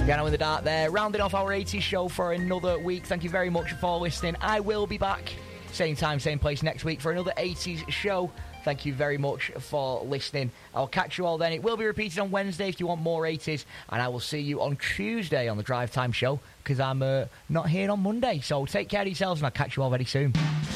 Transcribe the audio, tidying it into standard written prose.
Piano in the Dark there, rounding off our 80s show for another week. Thank you very much for listening. I will be back, same time, same place next week for another 80s show. Thank you very much for listening. I'll catch you all then. It will be repeated on Wednesday if you want more 80s. And I will see you on Tuesday on the Drive Time Show, because I'm not here on Monday. So take care of yourselves, and I'll catch you all very soon.